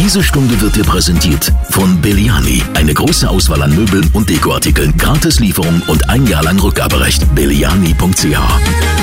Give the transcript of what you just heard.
Diese Stunde wird dir präsentiert von Belliani. Eine große Auswahl an Möbeln und Dekoartikeln, Gratislieferung und ein Jahr lang Rückgaberecht. Belliani.ch